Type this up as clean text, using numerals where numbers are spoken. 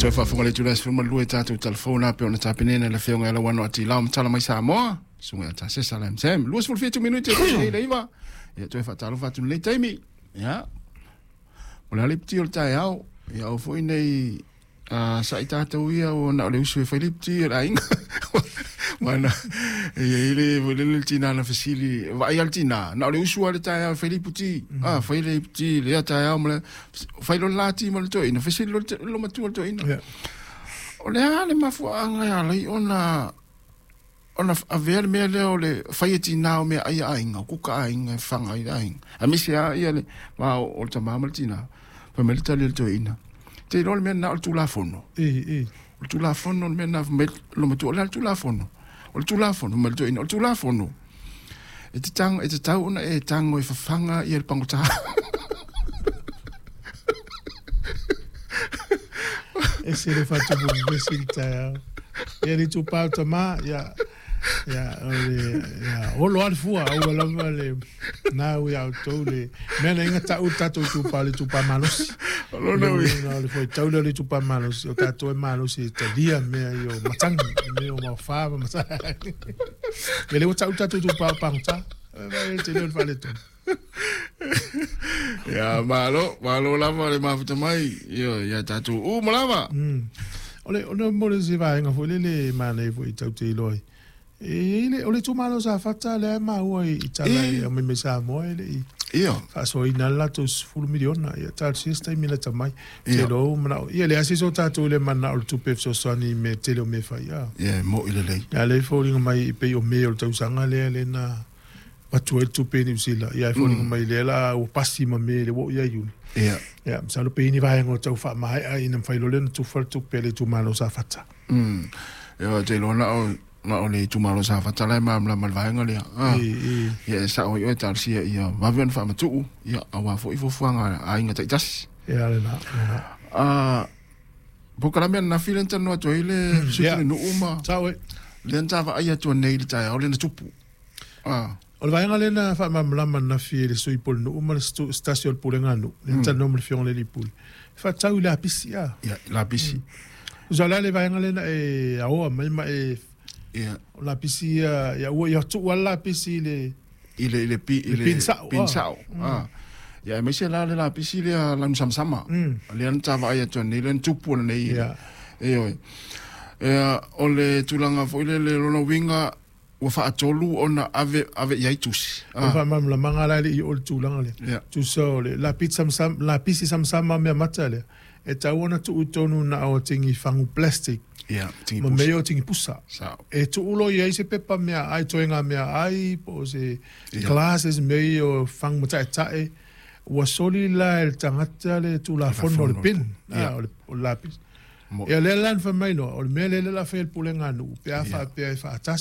Toi fa fonga le tulas fuma lue tatu telefona pe ona tapinena le feonga la wano ati la mtala mai sa mo sunga ta se salam sem luas ful 2 minutos e leiva ya toi fa talo fa tu le taimi ya ola le pti ol tai au ya o foi nei sa ita tu ia o na le usu fa le pti raing mana ele volele tina na fasili vai altina na le usu ale tai fa le pti fa le pti le tai au mle fa lo lati mo to ina fasili lo matu to ina ole ale mafuanga ya le ona aver me le ole faiti now me ai ainga kuka ainga fanga ai amisia ile wa o tama maltina pa melta le to ina te rol me na tu la fono tu la fono me na lo me tu la tu la fono o tu la fono me to ina o tu la fono e te tau una e tango e fanga i el pangota e se le faccio un vesilta e tu pa tama ya o lo al fua o la vale na we out tole me na inga tu pa malos no no le foi tole tu pa malos o tato e malos e te dia me yo matang me o ma fa ma sa e le tu pa pangta e te le vale tu ya malo la vale ma futa mai yo ya tatu malama ole mo le se va nga foi le mane foi tau te loi ole tu malo sa fatta le ma oi itala me sa mo ele io fa so ina la tos full miliona ya tal sistema mina tamai te lo mana le asiso tatu le mana o tu pef so sani me te lo me fa ya mo ile le ya le fo ringa mai pe o me o tau sanga le na patu e tu pe ni sila ya fo ringa mai le la o pasi ma me le wo ya yu ya sa lo pe ni va ngo tau fa mai ai na fa lo le tu fa tu pe le tu malo sa fatta ya te lo na ole tu malo sa fa tala ma la malvaenga le ya sa o yo tal si ya va ven fa matu ya awa fo ifo fuanga a inga taitas ya le na bokala men na filen tan no to ile sitini no uma sawe le ntava ai to nei le tai ole na tupu o va nga le na fa ma na fi le sui pol no uma station pulenga no le tan no me fion le lipul fa tau la pisia ya la pisi zala le va nga le na e awa ma la pisi ya wo ya tu wala pisi le pinsao ya me se la pisi le la sama le ntava ai to nei le tupu nei ole tulanga fo le lona winga wa fa tolu ona ave yaitus fa mam la mangala le o tulanga le tu so le la pisi sama me matale e tawana tu utonu na o tingi fangu plastic tingi pusa me yo tingi pusa e tu ulo ye se pepa me ai toenga me ai po se classes me yo fang mata tae wa soli la el tangata le tu la fondo le pin o lapis e le lan fa mai no o me le la fe el pulenga nu pe fa